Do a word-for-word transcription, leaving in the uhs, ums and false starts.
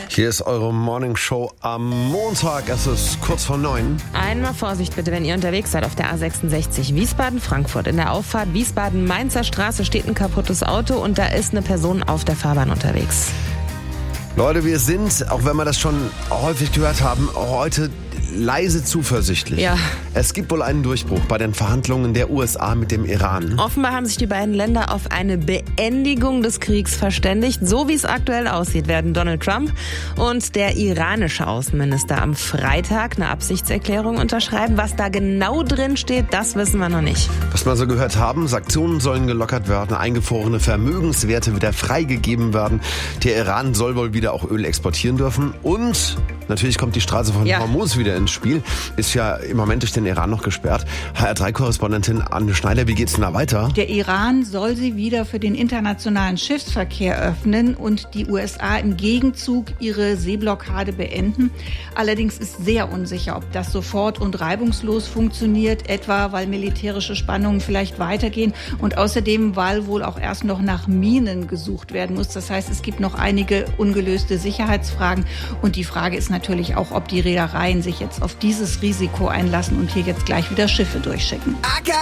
Hier ist eure Morning Show am Montag. Es ist kurz vor neun. Einmal Vorsicht bitte, wenn ihr unterwegs seid auf der A sechsundsechzig Wiesbaden-Frankfurt. In der Auffahrt Wiesbaden-Mainzer Straße steht ein kaputtes Auto und da ist eine Person auf der Fahrbahn unterwegs. Leute, wir sind, auch wenn wir das schon häufig gehört haben, heute leise zuversichtlich. Ja. Es gibt wohl einen Durchbruch bei den Verhandlungen der U S A mit dem Iran. Offenbar haben sich die beiden Länder auf eine Beendigung des Kriegs verständigt. So wie es aktuell aussieht, werden Donald Trump und der iranische Außenminister am Freitag eine Absichtserklärung unterschreiben. Was da genau drin steht, das wissen wir noch nicht. Was wir so gehört haben, Sanktionen sollen gelockert werden, eingefrorene Vermögenswerte wieder freigegeben werden. Der Iran soll wohl wieder auch Öl exportieren dürfen und natürlich kommt die Straße von ja. Hormuz wieder ins Spiel. Ist ja im Moment durch den Iran noch gesperrt. H R drei Korrespondentin Anne Schneider, wie geht's denn da weiter? Der Iran soll sie wieder für den internationalen Schiffsverkehr öffnen und die U S A im Gegenzug ihre Seeblockade beenden. Allerdings ist sehr unsicher, ob das sofort und reibungslos funktioniert, etwa weil militärische Spannungen vielleicht weitergehen und außerdem, weil wohl auch erst noch nach Minen gesucht werden muss. Das heißt, es gibt noch einige ungelöste Sicherheitsfragen und die Frage ist natürlich auch, ob die Reedereien sich jetzt auf dieses Risiko einlassen und hier jetzt gleich wieder Schiffe durchschicken.